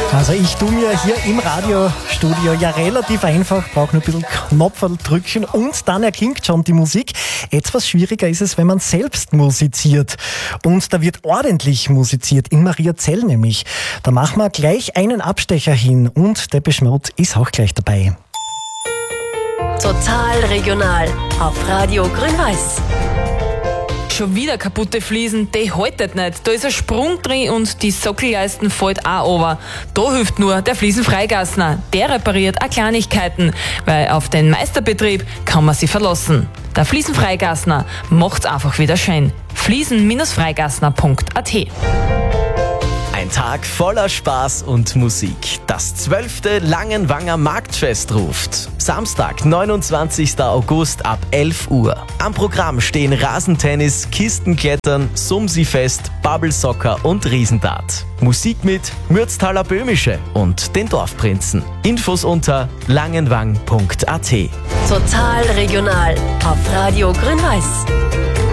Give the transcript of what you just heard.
Also ich tue mir hier im Radiostudio ja relativ einfach, brauche nur ein bisschen Knopferl drücken und dann erklingt schon die Musik. Etwas schwieriger ist es, wenn man selbst musiziert. Und da wird ordentlich musiziert, in Mariazell nämlich. Da machen wir gleich einen Abstecher hin und Depeche Mode ist auch gleich dabei. Total regional auf Radio Grün-Weiß. Schon wieder kaputte Fliesen, die haltet nicht. Da ist ein Sprung drin und die Sockelleisten fällt auch runter. Da hilft nur der Fliesenfreigassner. Der repariert auch Kleinigkeiten, weil auf den Meisterbetrieb kann man sich verlassen. Der Fliesenfreigassner macht's einfach wieder schön. fliesen-freigassner.at. Ein Tag voller Spaß und Musik. Das 12. Langenwanger Marktfest ruft. Samstag, 29. August ab 11 Uhr. Am Programm stehen Rasentennis, Kistenklettern, Sumsi-Fest, Bubble-Soccer und Riesendart. Musik mit Mürztaler Böhmische und den Dorfprinzen. Infos unter langenwang.at. Total regional auf Radio Grün-Weiß.